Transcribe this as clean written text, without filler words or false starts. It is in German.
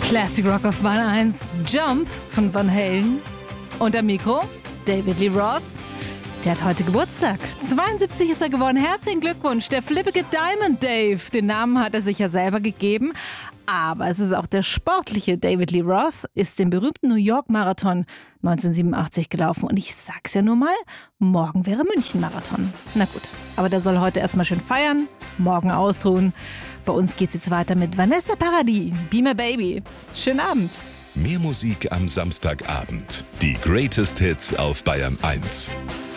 Classic Rock auf Bahn 1, Jump von Van Halen. Und am Mikro David Lee Roth. Der hat heute Geburtstag. 72 ist er geworden. Herzlichen Glückwunsch. Der flippige Diamond Dave. Den Namen hat er sich ja selber gegeben. Aber es ist auch der sportliche David Lee Roth, ist den berühmten New York Marathon 1987 gelaufen. Und ich sag's ja nur mal, morgen wäre München Marathon. Na gut, aber der soll heute erstmal schön feiern, morgen ausruhen. Bei uns geht's jetzt weiter mit Vanessa Paradis, Be My Baby. Schönen Abend. Mehr Musik am Samstagabend. Die Greatest Hits auf Bayern 1.